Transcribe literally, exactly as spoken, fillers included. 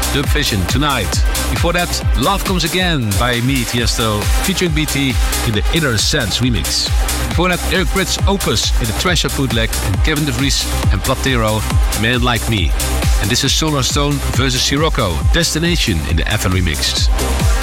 Dub Vision, Tonight. Before that, Love Comes Again by me, Tiesto, featuring B T in the Inner Sense remix. Before that, Eric Prydz Opus in the Treasure bootleg, and Kevin De Vries and Platero, Man Like Me. And this is Solar Stone versus Sirocco, Destination in the F N remix.